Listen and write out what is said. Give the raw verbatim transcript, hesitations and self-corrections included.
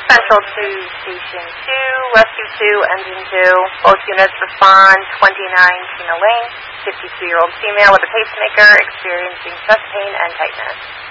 Central to Station two, Rescue two, Engine two. Both units respond. twenty-nine Tina Lane, fifty-two-year-old female with a pacemaker experiencing chest pain and tightness.